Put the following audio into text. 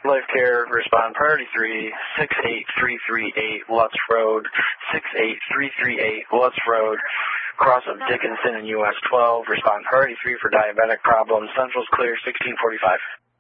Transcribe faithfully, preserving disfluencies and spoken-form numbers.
Life Care, respond priority three, six eight three three eight Lutz Road, six eight three three eight Lutz Road, cross of Dickinson and U S twelve, respond priority three for diabetic problems. Central's clear, sixteen forty-five.